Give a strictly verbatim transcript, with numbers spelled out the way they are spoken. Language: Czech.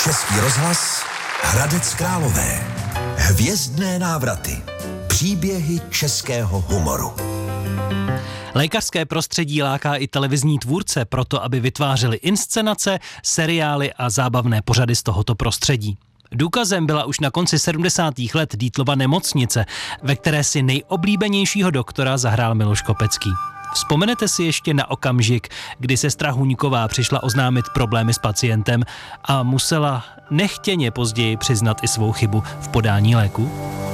Český rozhlas, Hradec Králové. Hvězdné návraty. Příběhy českého humoru. Lékařské prostředí láká i televizní tvůrce proto, aby vytvářeli inscenace, seriály a zábavné pořady z tohoto prostředí. Důkazem byla už na konci sedmdesátých let Dietlovova nemocnice, ve které si nejoblíbenějšího doktora zahrál Miloš Kopecký. Vzpomenete si ještě na okamžik, kdy sestra Huňková přišla oznámit problémy s pacientem a musela nechtěně později přiznat i svou chybu v podání léku?